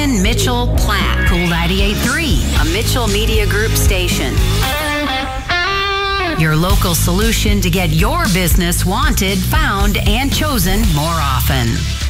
Houston, Mitchell, Platte. Cool 98.3, a Mitchell Media Group station. Your local solution to get your business wanted, found, and chosen more often.